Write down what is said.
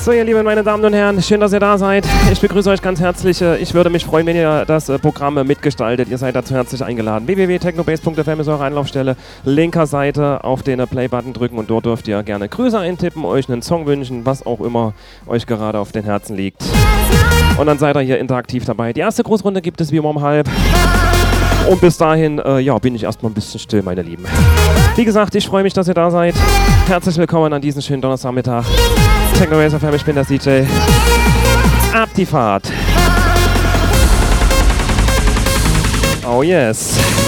So, ihr Lieben, meine Damen und Herren, schön, dass ihr da seid. Ich begrüße euch ganz herzlich. Ich würde mich freuen, wenn ihr das Programm mitgestaltet. Ihr seid dazu herzlich eingeladen. www.technobase.fm ist eure Anlaufstelle. Linker Seite auf den Play-Button drücken und dort dürft ihr gerne Grüße eintippen, euch einen Song wünschen, was auch immer euch gerade auf den Herzen liegt. Und dann seid ihr hier interaktiv dabei. Die erste Großrunde gibt es wie immer um halb. Und bis dahin, bin ich erstmal ein bisschen still, meine Lieben. Wie gesagt, ich freue mich, dass ihr da seid. Herzlich willkommen an diesem schönen Donnerstagmittag. Technobase FM, ich bin der DJ. Ab die Fahrt. Oh yes.